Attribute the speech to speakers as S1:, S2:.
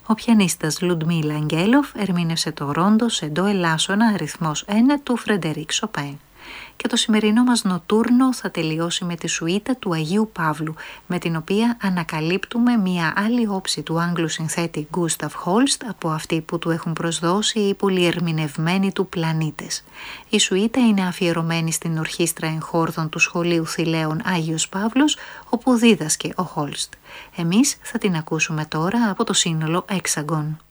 S1: Ο πιανίστας Λουντμίλα Αγγέλοφ ερμήνευσε το ρόντο σε ντο ελάσσονα αριθμός 1 του Φρεντερίκ Σοπέν. Και το σημερινό μας νοτούρνο θα τελειώσει με τη σουίτα του Αγίου Παύλου, με την οποία ανακαλύπτουμε μια άλλη όψη του Άγγλου συνθέτη Γκούσταβ Χόλστ από αυτή που του έχουν προσδώσει οι πολυερμηνευμένοι του πλανήτες. Η σουίτα είναι αφιερωμένη στην ορχήστρα εγχόρδων του Σχολείου Θηλαίων Άγιος Παύλος, όπου δίδασκε ο Χόλστ. Εμείς θα την ακούσουμε τώρα από το σύνολο Hexagon.